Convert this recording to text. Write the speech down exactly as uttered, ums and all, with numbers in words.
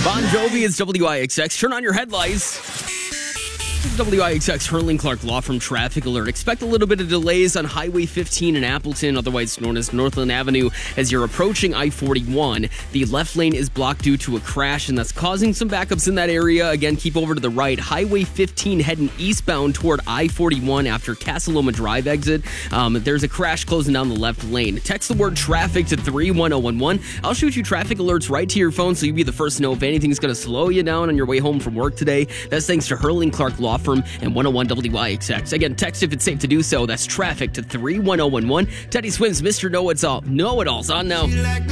Bon Jovi is W I X X. Turn on your headlights. W I X X Hurling Clark Law from Traffic Alert. Expect a little bit of delays on Highway fifteen in Appleton, otherwise known as Northland Avenue, as you're approaching I forty-one. The left lane is blocked due to a crash, and that's causing some backups in that area. Again, keep over to the right. Highway fifteen heading eastbound toward I forty-one after Casa Loma Drive exit. Um, there's a crash closing down the left lane. Text the word traffic to three one zero one one. I'll shoot you traffic alerts right to your phone so you'll be the first to know if anything's going to slow you down on your way home from work today. That's thanks to Hurling Clark Law Firm and one oh one W I X X. Again, text if it's safe to do so. That's traffic to three one zero one one. Teddy Swims, Mister Know-It's-All. Know-It-All's on now.